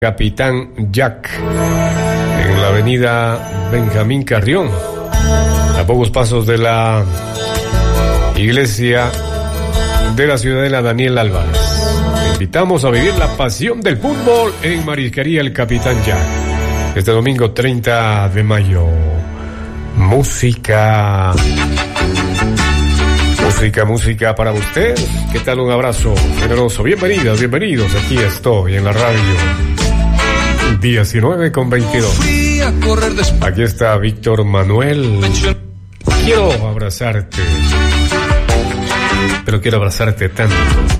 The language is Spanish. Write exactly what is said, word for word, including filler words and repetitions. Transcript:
Capitán Jack, en la avenida Benjamín Carrión, a pocos pasos de la iglesia de la Ciudadela Daniel Álvarez. Te invitamos a vivir la pasión del fútbol en Marisquería El Capitán Jack, este domingo treinta de mayo. Música, música, música para usted. ¿Qué tal? Un abrazo generoso. Bienvenidas, bienvenidos. Aquí estoy en la radio. diecinueve con veintidós. Aquí está Víctor Manuel. Quiero abrazarte, pero quiero abrazarte tanto